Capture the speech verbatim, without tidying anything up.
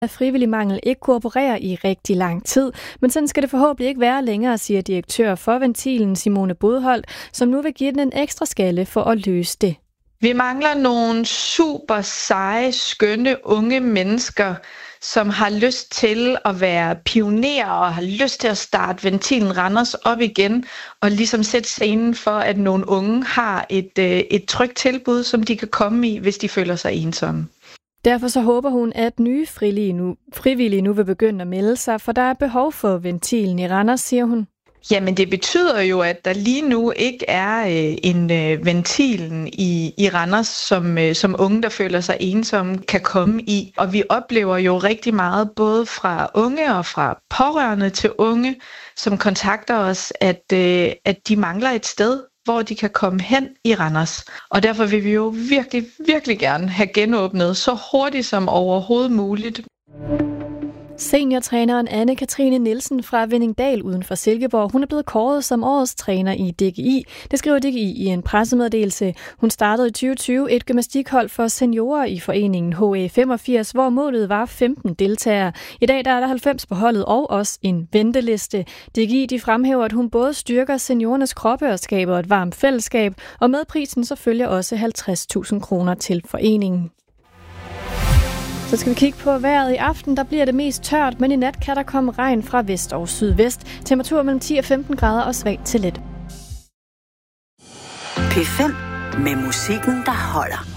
af frivillig mangel ikke kunne operere i rigtig lang tid, men sådan skal det forhåbentlig ikke være længere, siger direktør for Ventilen Simone Bodholt, som nu vil give den en ekstra skalle for at løse det. Vi mangler nogle super seje, skønne unge mennesker, som har lyst til at være pionerer og har lyst til at starte Ventilen Randers op igen og ligesom sætte scenen for, at nogle unge har et, et trygt tilbud, som de kan komme i, hvis de føler sig ensomme. Derfor så håber hun, at nye frivillige nu, frivillige nu vil begynde at melde sig, for der er behov for Ventilen i Randers, siger hun. Jamen det betyder jo, at der lige nu ikke er øh, en øh, Ventilen i, i Randers, som, øh, som unge, der føler sig ensomme, kan komme i. Og vi oplever jo rigtig meget, både fra unge og fra pårørende til unge, som kontakter os, at, øh, at de mangler et sted, hvor de kan komme hen i Randers. Og derfor vil vi jo virkelig, virkelig gerne have genåbnet så hurtigt som overhovedet muligt. Seniortræneren Anne-Katrine Nielsen fra Venningdal uden for Silkeborg, hun er blevet kåret som årets træner i D G I. Det skriver D G I i en pressemeddelelse. Hun startede i tyve tyve et gymnastikhold for seniorer i foreningen H A femogfirs, hvor målet var femten deltagere. I dag der er der halvfems på holdet og også en venteliste. D G I de fremhæver, at hun både styrker seniorernes kroppe og skaber et varmt fællesskab, og med prisen så følger også halvtreds tusind kroner til foreningen. Så skal vi kigge på vejret i aften. Der bliver det mest tørt, men i nat kan der komme regn fra vest og sydvest. Temperatur mellem ti og femten grader og svagt til let. P fem med musikken, der holder.